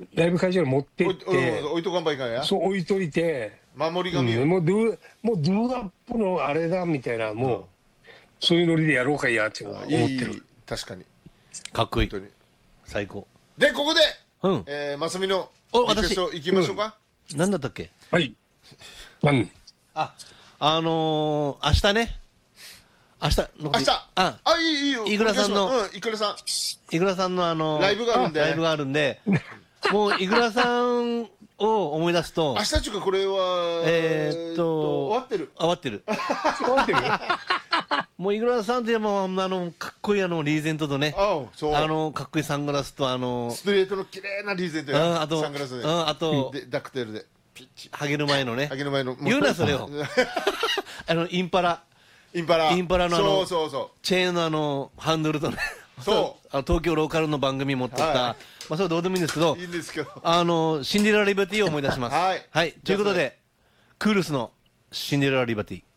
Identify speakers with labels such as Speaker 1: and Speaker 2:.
Speaker 1: ライブ会場に持ってって、
Speaker 2: 置いとかんばいかんや。
Speaker 1: そう置いといて、
Speaker 2: 守り神よ。
Speaker 1: もうドゥアップのあれだみたいな、もう、そういうノリでやろうかいやっていうのは思ってる。
Speaker 2: 確かに。
Speaker 3: かっこいい。
Speaker 2: 本当に。
Speaker 3: 最高。
Speaker 2: で、ここ
Speaker 3: うん。
Speaker 2: で、マスミの
Speaker 3: お
Speaker 2: リクエスト行きましょうか。
Speaker 3: なんだったっけ？
Speaker 1: はい。
Speaker 3: 明日ね。明日。
Speaker 2: いいよ。
Speaker 3: いくらさんの
Speaker 2: いくらさん。
Speaker 3: いくらさんの
Speaker 2: ライブがあるんで。
Speaker 3: ライブがあるんで、もういくらさんを思い出すと、
Speaker 2: 明日っていうかこれは、終わってる。
Speaker 3: 終わってる。もういくらさんってもかっこいいリーゼントとね、
Speaker 2: そう。
Speaker 3: かっこいいサングラスと
Speaker 2: ストレートの綺麗なリーゼントや。
Speaker 3: あと
Speaker 2: サングラスで。
Speaker 3: あと
Speaker 2: ダクテルで。
Speaker 3: ハゲる前のね。
Speaker 2: ハゲる前の。
Speaker 3: 言うなそれを。インパラの
Speaker 2: そう
Speaker 3: チェーンのハンドルとね。
Speaker 2: そう
Speaker 3: 東京ローカルの番組持ってった、まあそれどうでもいいんですけど、
Speaker 2: いいんですけど、
Speaker 3: シンデレラリバティを思い出します。
Speaker 2: はい。
Speaker 3: ということで、クールスのシンデレラリバティ。